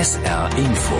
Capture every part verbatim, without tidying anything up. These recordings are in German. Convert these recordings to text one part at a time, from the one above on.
S R Info.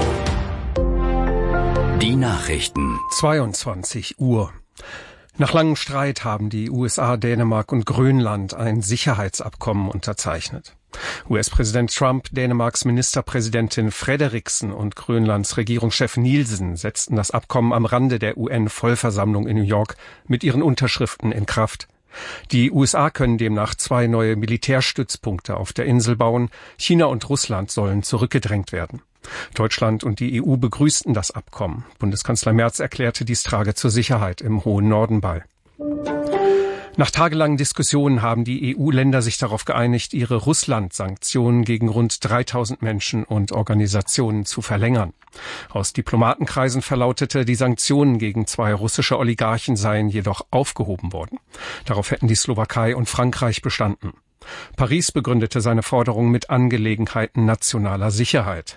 Die Nachrichten. zweiundzwanzig Uhr. Nach langem Streit haben die U S A, Dänemark und Grönland ein Sicherheitsabkommen unterzeichnet. U S-Präsident Trump, Dänemarks Ministerpräsidentin Frederiksen und Grönlands Regierungschef Nielsen setzten das Abkommen am Rande der U N-Vollversammlung in New York mit ihren Unterschriften in Kraft. Die U S A können demnach zwei neue Militärstützpunkte auf der Insel bauen. China und Russland sollen zurückgedrängt werden. Deutschland und die E U begrüßten das Abkommen. Bundeskanzler Merz erklärte, dies trage zur Sicherheit im hohen Norden bei. Nach tagelangen Diskussionen haben die E U-Länder sich darauf geeinigt, ihre Russland-Sanktionen gegen rund dreitausend Menschen und Organisationen zu verlängern. Aus Diplomatenkreisen verlautete, die Sanktionen gegen zwei russische Oligarchen seien jedoch aufgehoben worden. Darauf hätten die Slowakei und Frankreich bestanden. Paris begründete seine Forderung mit Angelegenheiten nationaler Sicherheit.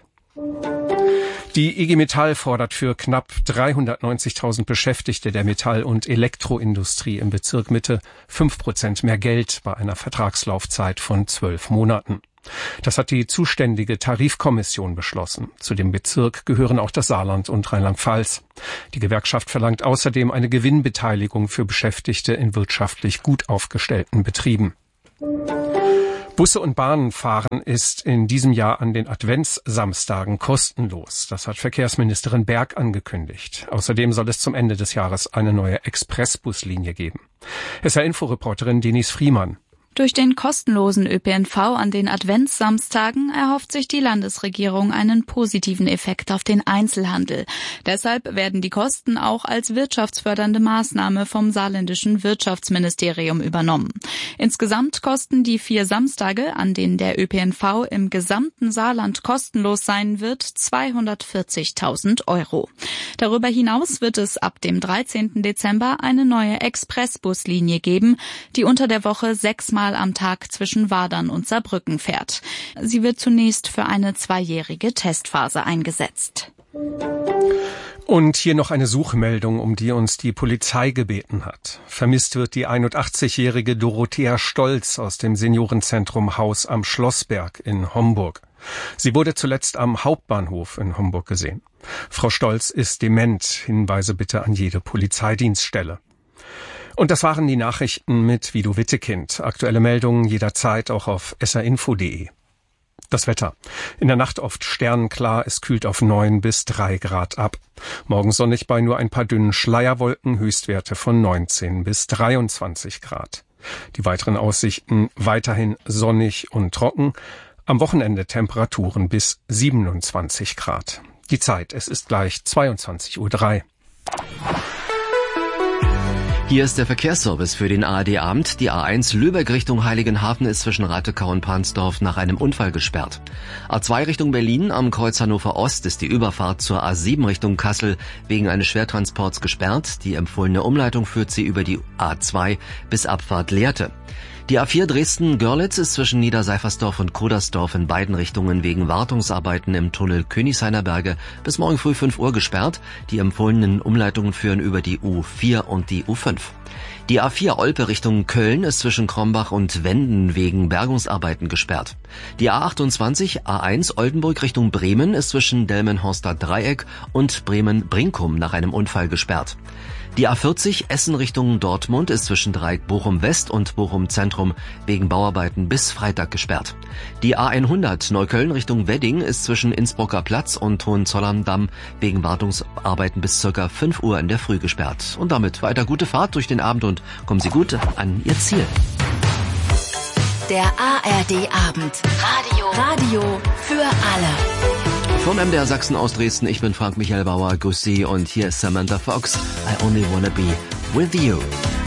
Die I G Metall fordert für knapp dreihundertneunzigtausend Beschäftigte der Metall- und Elektroindustrie im Bezirk Mitte fünf Prozent mehr Geld bei einer Vertragslaufzeit von zwölf Monaten. Das hat die zuständige Tarifkommission beschlossen. Zu dem Bezirk gehören auch das Saarland und Rheinland-Pfalz. Die Gewerkschaft verlangt außerdem eine Gewinnbeteiligung für Beschäftigte in wirtschaftlich gut aufgestellten Betrieben. Busse und Bahnen fahren ist in diesem Jahr an den Adventssamstagen kostenlos. Das hat Verkehrsministerin Berg angekündigt. Außerdem soll es zum Ende des Jahres eine neue Expressbuslinie geben. S R-Info-Reporterin Denise Friemann. Durch den kostenlosen Ö P N V an den Adventssamstagen erhofft sich die Landesregierung einen positiven Effekt auf den Einzelhandel. Deshalb werden die Kosten auch als wirtschaftsfördernde Maßnahme vom saarländischen Wirtschaftsministerium übernommen. Insgesamt kosten die vier Samstage, an denen der Ö P N V im gesamten Saarland kostenlos sein wird, zweihundertvierzigtausend Euro. Darüber hinaus wird es ab dem dreizehnten Dezember eine neue Expressbuslinie geben, die unter der Woche sechsmal am Tag zwischen Wadern und Saarbrücken fährt. Sie wird zunächst für eine zweijährige Testphase eingesetzt. Und hier noch eine Suchmeldung, um die uns die Polizei gebeten hat. Vermisst wird die einundachtzigjährige Dorothea Stolz aus dem Seniorenzentrum Haus am Schlossberg in Homburg. Sie wurde zuletzt am Hauptbahnhof in Homburg gesehen. Frau Stolz ist dement. Hinweise bitte an jede Polizeidienststelle. Und das waren die Nachrichten mit Vido Wittekind. Aktuelle Meldungen jederzeit auch auf s r info punkt d e. Das Wetter. In der Nacht oft sternenklar, es kühlt auf neun bis drei Grad ab. Morgen sonnig bei nur ein paar dünnen Schleierwolken, Höchstwerte von neunzehn bis dreiundzwanzig Grad. Die weiteren Aussichten weiterhin sonnig und trocken. Am Wochenende Temperaturen bis siebenundzwanzig Grad. Die Zeit, es ist gleich zweiundzwanzig Uhr drei. Hier ist der Verkehrsservice für den A R D-Abend. Die A eins Lübeck Richtung Heiligenhafen ist zwischen Rattekau und Pansdorf nach einem Unfall gesperrt. A zwei Richtung Berlin am Kreuz Hannover Ost ist die Überfahrt zur A sieben Richtung Kassel wegen eines Schwertransports gesperrt. Die empfohlene Umleitung führt sie über die A zwei bis Abfahrt Lehrte. Die A vier Dresden-Görlitz ist zwischen Niederseifersdorf und Kodersdorf in beiden Richtungen wegen Wartungsarbeiten im Tunnel Königshainer Berge bis morgen früh fünf Uhr gesperrt. Die empfohlenen Umleitungen führen über die U vier und die U fünf. Die A vier Olpe Richtung Köln ist zwischen Krombach und Wenden wegen Bergungsarbeiten gesperrt. Die A achtundzwanzig A eins Oldenburg Richtung Bremen ist zwischen Delmenhorster Dreieck und Bremen-Brinkum nach einem Unfall gesperrt. Die A vierzig Essen Richtung Dortmund ist zwischen Dreieck Bochum West und Bochum Zentrum wegen Bauarbeiten bis Freitag gesperrt. Die A hundert Neukölln Richtung Wedding ist zwischen Innsbrucker Platz und Hohenzollern-Damm wegen Wartungsarbeiten bis circa fünf Uhr in der Früh gesperrt. Und damit weiter gute Fahrt durch den Abend und kommen Sie gut an Ihr Ziel. Der A R D-Abend. Radio. Radio für alle. Vom M D R Sachsen aus Dresden, ich bin Frank Michael Bauer, grüß Sie und hier ist Samantha Fox, I Only Wanna Be With You.